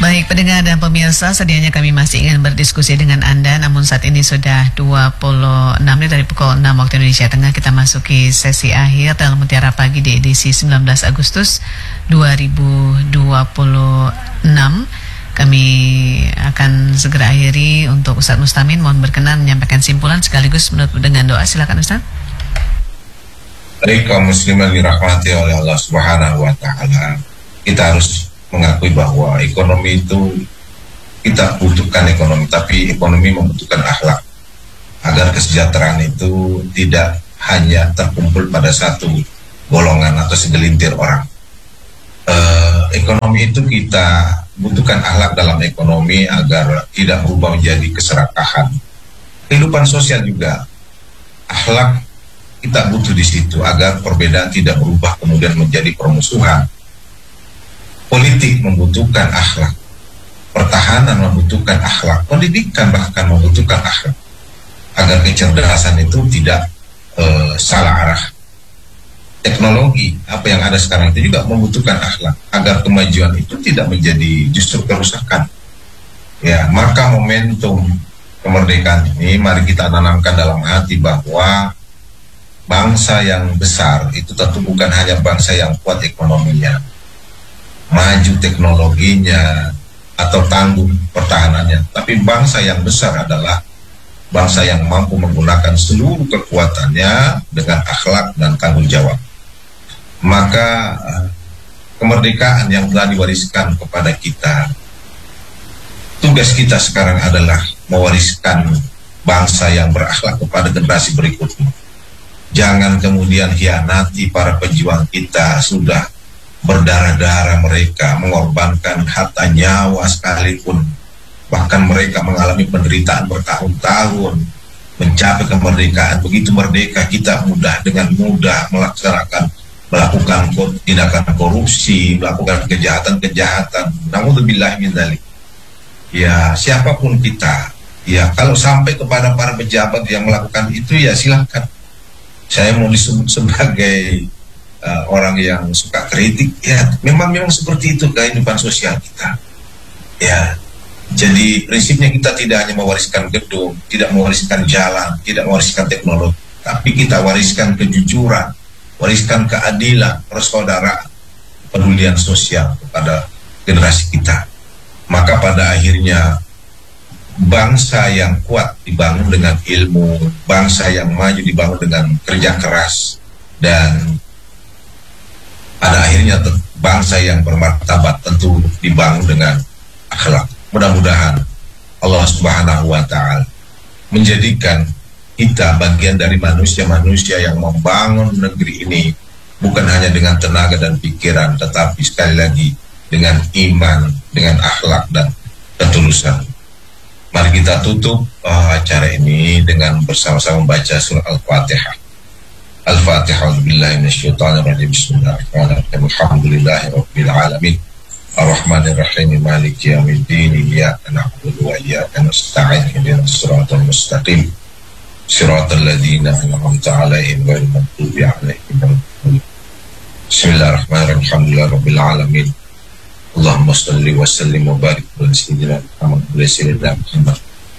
Baik pendengar dan pemirsa, sedianya kami masih ingin berdiskusi dengan Anda, namun saat ini sudah 26 menit dari pukul 6 waktu Indonesia Tengah. Kita masuki sesi akhir dalam Mutiara Pagi di edisi 19 Agustus 2026. Kami akan segera akhiri. Untuk Ustadz Mustamin, mohon berkenan menyampaikan simpulan sekaligus menutup dengan doa. Silakan Ustadz. Baik, kaum muslimin dirahmati oleh Allah Subhanahu wa Ta'ala, kita harus mengakui bahwa ekonomi itu kita butuhkan ekonomi, tapi ekonomi membutuhkan akhlak agar kesejahteraan itu tidak hanya terkumpul pada satu golongan atau segelintir orang. Ekonomi itu kita butuhkan akhlak dalam ekonomi agar tidak berubah menjadi keserakahan. Kehidupan sosial juga akhlak kita butuh di situ agar perbedaan tidak berubah kemudian menjadi permusuhan. Politik membutuhkan akhlak, pertahanan membutuhkan akhlak, pendidikan bahkan membutuhkan akhlak agar kecerdasan itu tidak salah arah. Teknologi apa yang ada sekarang itu juga membutuhkan akhlak agar kemajuan itu tidak menjadi justru kerusakan. Ya, maka momentum kemerdekaan ini mari kita tanamkan dalam hati bahwa bangsa yang besar itu tentu bukan hanya bangsa yang kuat ekonominya, maju teknologinya, atau tangguh pertahanannya, tapi bangsa yang besar adalah bangsa yang mampu menggunakan seluruh kekuatannya dengan akhlak dan tanggung jawab. Maka kemerdekaan yang telah diwariskan kepada kita, tugas kita sekarang adalah mewariskan bangsa yang berakhlak kepada generasi berikutnya. Jangan kemudian hianati para pejuang kita, sudah berdarah-darah mereka, mengorbankan harta nyawa sekalipun, bahkan mereka mengalami penderitaan bertahun-tahun mencapai kemerdekaan. Begitu merdeka kita dengan mudah melakukan tindakan korupsi, melakukan kejahatan-kejahatan. Naudzubillah min dzalik. Ya, siapapun kita, ya kalau sampai kepada para pejabat yang melakukan itu, ya silakan. Saya mau disebut sebagai orang yang suka kritik, ya memang seperti itu kehidupan sosial kita. Ya, jadi prinsipnya kita tidak hanya mewariskan gedung, tidak mewariskan jalan, tidak mewariskan teknologi, tapi kita wariskan kejujuran, wariskan keadilan, persaudaraan, pedulian sosial kepada generasi kita. Maka pada akhirnya bangsa yang kuat dibangun dengan ilmu, bangsa yang maju dibangun dengan kerja keras, dan pada akhirnya bangsa yang bermartabat tentu dibangun dengan akhlak. Mudah-mudahan Allah Subhanahu wa Ta'ala menjadikan kita bagian dari manusia-manusia yang membangun negeri ini bukan hanya dengan tenaga dan pikiran, tetapi sekali lagi dengan iman, dengan akhlak dan ketulusan. Mari kita tutup acara ini dengan bersama-sama membaca surah Al-Fatihah. Al-Fatihah. Billahi minasyaitonir rajim. Bismillahirrahmanirrahim. Alhamdulillahirabbil alamin. Ar-Rahmanir-Rahim. Maliki yaumiddin. Iyyaka na'budu wa iyyaka nasta'in. Ihdinas siratal mustaqim. Siratal ladzina an'amta 'alaihim ghairil maghdubi 'alaihim waladdallin. Bismillahirrahmanirrahim. Alhamdulillahirabbil alamin. Allahumma shalli wa sallim wa barik ala sayyidina Muhammad.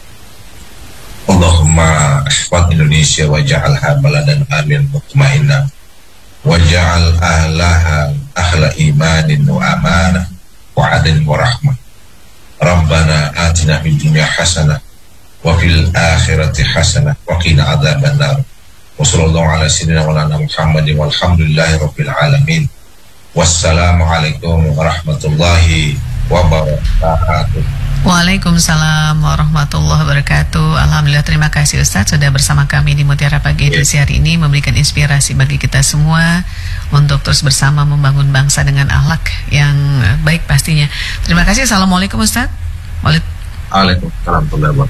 Allahumma ihfaz Indonesia waj'alha baladan amin mutmainnah waj'al ahlaha ahla imanin wa amanah wa adlin wa rahmah. Rabbana atina fid dunya hasanah wa fil akhirati hasanah wa qina adzabannar. Wa sallallahu ala sayyidina Muhammadin walhamdulillahi rabbil alamin. Wassalamualaikum warahmatullahi wabarakatuh. Waalaikumsalam warahmatullahi wabarakatuh. Alhamdulillah, terima kasih Ustadz sudah bersama kami di Mutiara Pagi edisi hari ini, memberikan inspirasi bagi kita semua untuk terus bersama membangun bangsa dengan akhlak yang baik pastinya. Terima kasih. Assalamualaikum Ustadz. Waalaikumsalam warahmatullahi wabarakatuh.